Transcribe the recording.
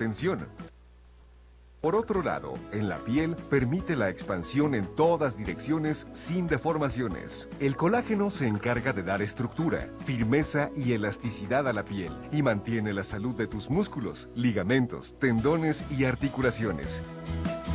tensión. Por otro lado, en la piel permite la expansión en todas direcciones sin deformaciones. El colágeno se encarga de dar estructura, firmeza y elasticidad a la piel y mantiene la salud de tus músculos, ligamentos, tendones y articulaciones.